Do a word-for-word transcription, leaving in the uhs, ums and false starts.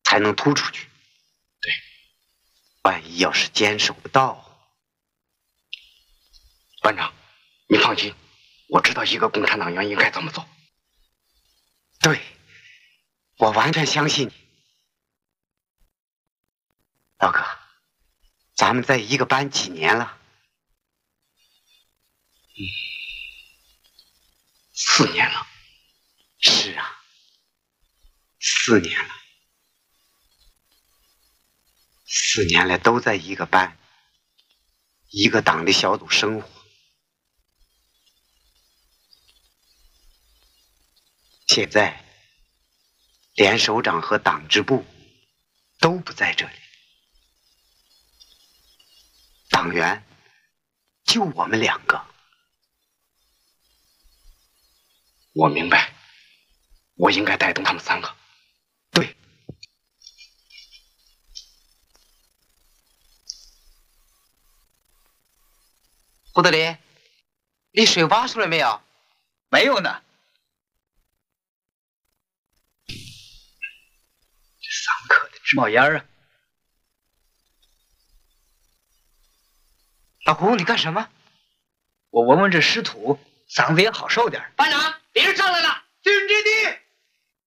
才能突出去。 对， 万一要是坚守不到， 班长，你放心，我知道一个共产党员应该怎么做。 对，我完全相信你。老哥，咱们在一个班几年了？ 嗯，四年了。 是啊，四年了。四年来都在一个班，一个党的小组生活。现在，连首长和党支部都不在这里，党员就我们两个。 我明白，我应该带动他们三个。 对。 胡德林，你睡把熟了没有？ 没有呢。 这上课的直冒烟啊！ 老胡，你干什么？ 我闻闻这湿土，嗓子也好受点。 班长，连着上来。